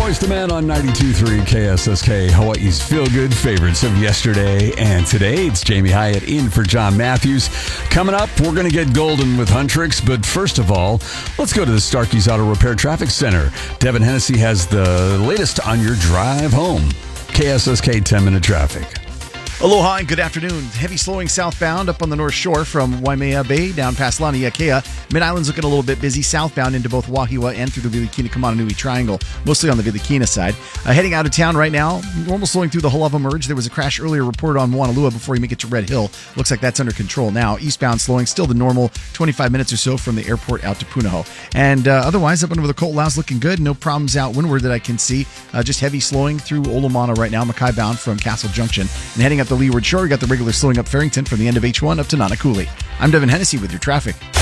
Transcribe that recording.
Boyz II Men on 92.3 KSSK, Hawaii's feel-good favorites of yesterday and today. It's Jamie Hyatt in for John Matthews. Coming up, we're going to get golden with Huntrix, but first of all, let's go to the Starkey's Auto Repair Traffic Center. Devin Hennessy has the latest on your drive home. KSSK 10-minute traffic. Aloha and good afternoon. Heavy slowing southbound up on the North Shore from Waimea Bay down past Laniakea. Mid-Island's looking a little bit busy southbound into both Wahiawa and through the Vilikina-Kamananui Triangle, mostly on the Vilikina side. Heading out of town right now, normal slowing through the Halava Merge. There was a crash earlier reported on Moanalua before you make it to Red Hill. Looks like that's under control now. Eastbound slowing, still the normal 25 minutes or so from the airport out to Punahou. And otherwise, up and over the Ko'olau's looking good. No problems out windward that I can see. Just heavy slowing through Olomana right now, Mackay bound from Castle Junction. And heading up the Leeward Shore, we got the regular slowing up Farrington from the end of H1 up to Nanakuli. I'm Devin Hennessy with your traffic.